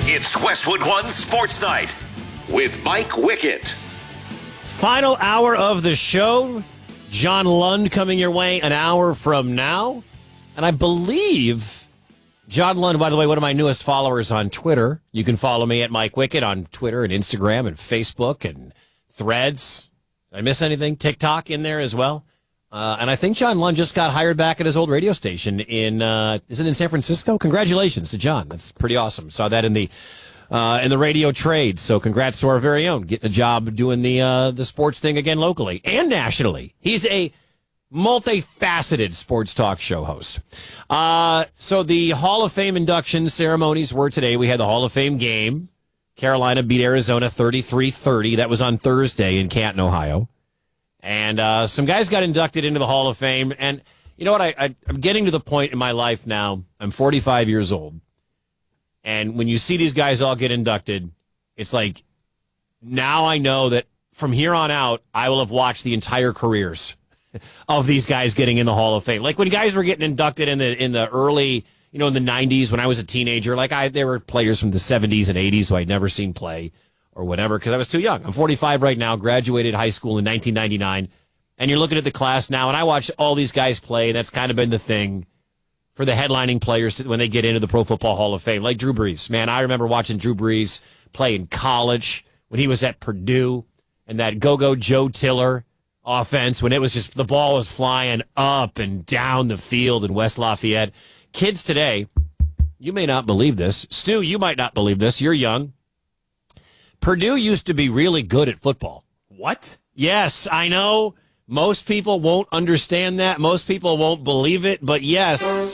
It's Westwood One Sports Night with Mike Wickett. Final hour of the show. John Lund coming your way an hour from now. And I believe John Lund, by the way, one of my newest followers on Twitter. You can follow me at Mike Wickett on Twitter and Instagram and Facebook and Threads. Did I miss anything? TikTok in there as well. And I think John Lund just got hired back at his old radio station is it in San Francisco? Congratulations to John. That's pretty awesome. Saw that in the radio trade. So congrats to our very own getting a job doing the sports thing again locally and nationally. He's a multifaceted sports talk show host. So the Hall of Fame induction ceremonies were today. We had the Hall of Fame game. Carolina beat Arizona 33-30. That was on Thursday in Canton, Ohio. And some guys got inducted into the Hall of Fame. And you know what? I'm getting to the point in my life now. I'm 45 years old. And when you see these guys all get inducted, it's like, now I know that from here on out, I will have watched the entire careers of these guys getting in the Hall of Fame. Like when guys were getting inducted in the early, in the 90s when I was a teenager, there were players from the 70s and 80s who I'd never seen play or whatever because I was too young. I'm 45 right now, graduated high school in 1999, and you're looking at the class now, and I watch all these guys play, and that's kind of been the thing for the headlining players when they get into the Pro Football Hall of Fame, like Drew Brees. Man, I remember watching Drew Brees play in college when he was at Purdue, and that go-go Joe Tiller offense when it was just the ball was flying up and down the field in West Lafayette. Kids today, you may not believe this. Stu, you might not believe this. You're young. Purdue used to be really good at football. What? Yes, I know. Most people won't understand that. Most people won't believe it. But yes,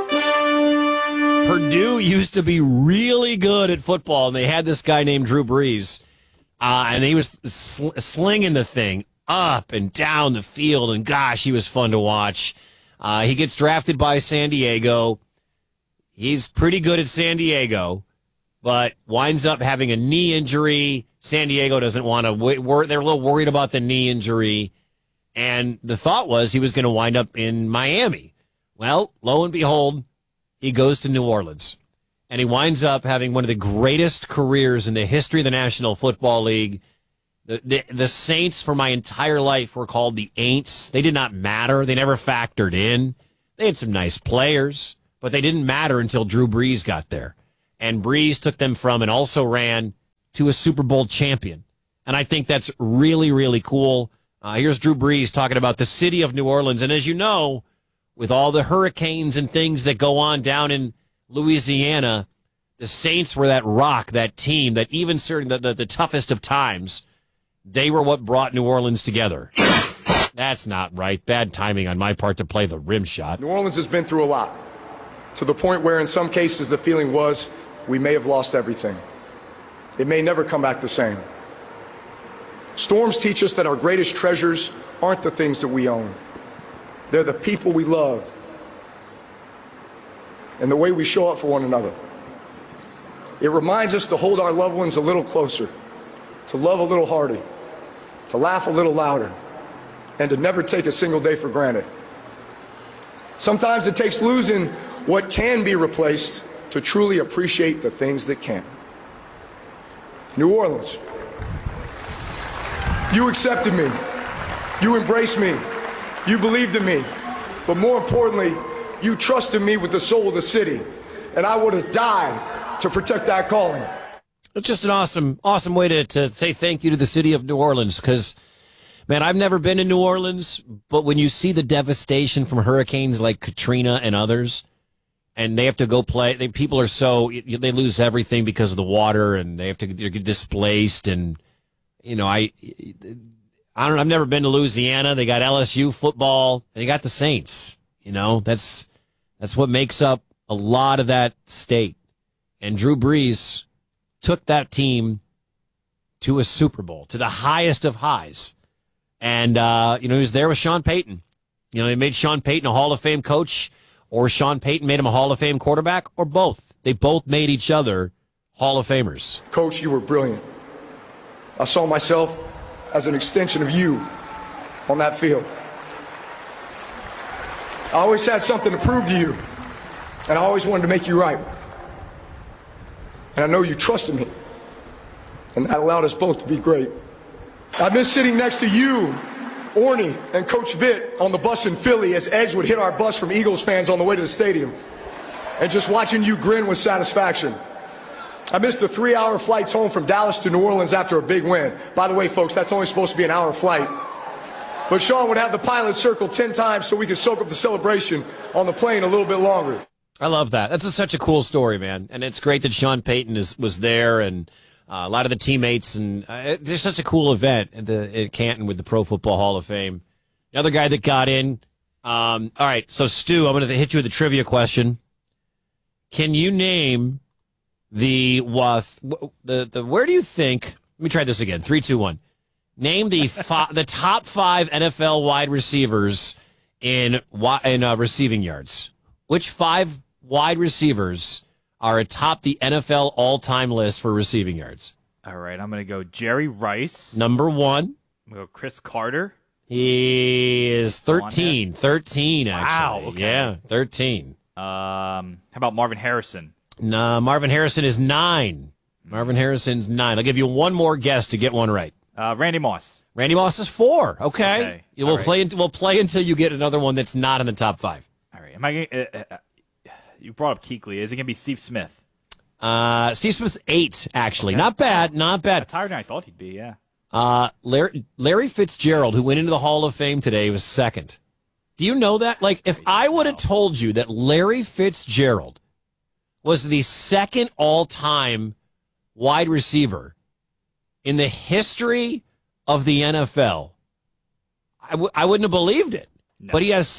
Purdue used to be really good at football. And they had this guy named Drew Brees. And he was slinging the thing up and down the field. And gosh, he was fun to watch. He gets drafted by San Diego. He's pretty good at San Diego, but winds up having a knee injury. San Diego doesn't want to they're a little worried about the knee injury. And the thought was he was going to wind up in Miami. Well, lo and behold, he goes to New Orleans. And he winds up having one of the greatest careers in the history of the National Football League. The Saints for my entire life were called the Aints. They did not matter. They never factored in. They had some nice players, but they didn't matter until Drew Brees got there. And Brees took them from and also ran to a Super Bowl champion. And I think that's really, really cool. Here's Drew Brees talking about the city of New Orleans. And as you know, with all the hurricanes and things that go on down in Louisiana, the Saints were that rock, that team, that even certain the toughest of times, they were what brought New Orleans together. That's not right. Bad timing on my part to play the rim shot. New Orleans has been through a lot, to the point where in some cases the feeling was we may have lost everything. It may never come back the same. Storms teach us that our greatest treasures aren't the things that we own. They're the people we love and the way we show up for one another. It reminds us to hold our loved ones a little closer, to love a little harder, to laugh a little louder, and to never take a single day for granted. Sometimes it takes losing what can be replaced to truly appreciate the things that can't. New Orleans, you accepted me, you embraced me, you believed in me, but more importantly, you trusted me with the soul of the city, and I would have died to protect that calling. It's just an awesome way to say thank you to the city of New Orleans because, man, I've never been to New Orleans, but when you see the devastation from hurricanes like Katrina and others, and they have to go play, people are they lose everything because of the water, and they have to get displaced, and, I don't know, I've never been to Louisiana. They got LSU football, and they got the Saints. That's what makes up a lot of that state. And Drew Brees took that team to a Super Bowl, to the highest of highs. And, he was there with Sean Payton. They made Sean Payton a Hall of Fame coach, or Sean Payton made him a Hall of Fame quarterback, or both. They both made each other Hall of Famers. Coach, you were brilliant. I saw myself as an extension of you on that field. I always had something to prove to you, and I always wanted to make you right. And I know you trusted me. And that allowed us both to be great. I miss sitting next to you, Orny, and Coach Vitt on the bus in Philly as Edge would hit our bus from Eagles fans on the way to the stadium. And just watching you grin with satisfaction. I missed the 3-hour flights home from Dallas to New Orleans after a big win. By the way, folks, that's only supposed to be an hour flight. But Sean would have the pilot circle 10 times so we could soak up the celebration on the plane a little bit longer. I love that. That's such a cool story, man. And it's great that Sean Payton was there, and a lot of the teammates. And it's such a cool event at Canton with the Pro Football Hall of Fame. Another guy that got in. All right, so Stu, I'm going to hit you with a trivia question. Can you name the where do you think? Let me try this again. 3, 2, 1. Name the top 5 NFL wide receivers in receiving yards. Which 5 wide receivers are atop the NFL all-time list for receiving yards? All right, I'm going to go Jerry Rice. Number 1. I'm going to go Chris Carter. He is 13. 13, actually. Wow, okay. Yeah, 13. How about Marvin Harrison? No, Marvin Harrison is 9. Marvin Harrison's 9. I'll give you one more guess to get one right. Randy Moss. Randy Moss is 4. Okay. We'll play until you get another one that's not in the top 5. All right. Am I? You brought up Kuechly. Is it going to be Steve Smith? Steve Smith's 8, actually. Okay. Not bad. Not bad. That's higher than I thought he'd be. Yeah. Larry Fitzgerald, who went into the Hall of Fame today, was 2nd. Do you know that? Like, if I would have told you that Larry Fitzgerald was the 2nd all-time wide receiver in the history of the NFL, I wouldn't have believed it. No. But he has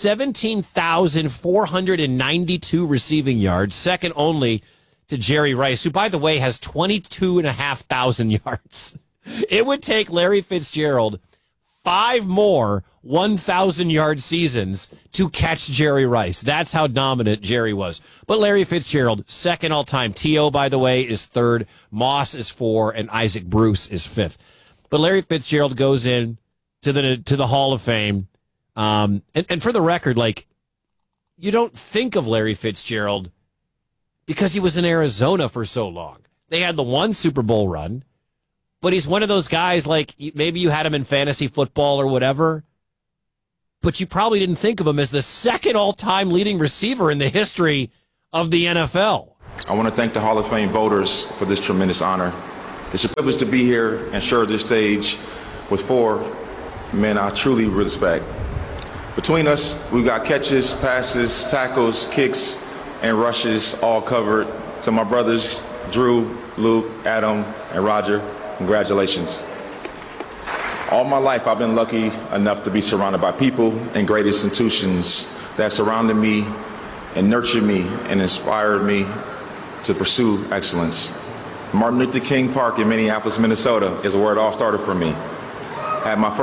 17,492 receiving yards, second only to Jerry Rice, who, by the way, has 22,500 yards. It would take Larry Fitzgerald 5 more 1,000-yard seasons to catch Jerry Rice. That's how dominant Jerry was. But Larry Fitzgerald, 2nd all-time. T.O., by the way, is 3rd. Moss is 4, and Isaac Bruce is 5th. But Larry Fitzgerald goes in to the Hall of Fame. And for the record, like, you don't think of Larry Fitzgerald because he was in Arizona for so long. They had the one Super Bowl run, but he's one of those guys, like, maybe you had him in fantasy football or whatever, but you probably didn't think of him as the 2nd all-time leading receiver in the history of the NFL. I want to thank the Hall of Fame voters for this tremendous honor. It's a privilege to be here and share this stage with 4 men I truly respect. Between us, we've got catches, passes, tackles, kicks, and rushes all covered. To my brothers, Drew, Luke, Adam, and Roger, congratulations. All my life, I've been lucky enough to be surrounded by people and great institutions that surrounded me and nurtured me and inspired me to pursue excellence. Martin Luther King Park in Minneapolis, Minnesota is where it all started for me. Had my first